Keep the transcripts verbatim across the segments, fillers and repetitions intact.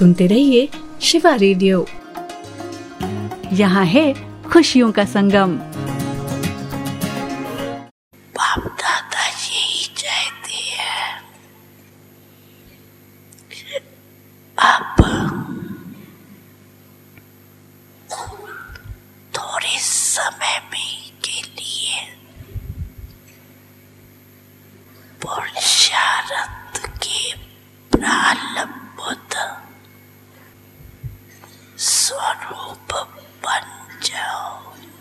सुनते रहिए शिवा रेडियो। यहाँ है खुशियों का संगम। बाप दादा यही चाहते हैं, अब थोड़े समय में के लिए पुरुषार्थ के प्रारब्ध स्वरूप बन जाओ।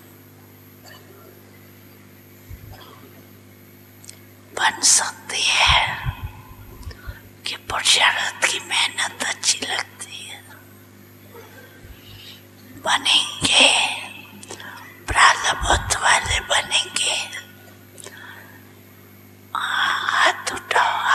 बन सकते हैं कि पुरुषार्थ की मेहनत अच्छी लगती है, बनेंगे, प्रारब्ध वाले बनेंगे। हाथ उठाओ,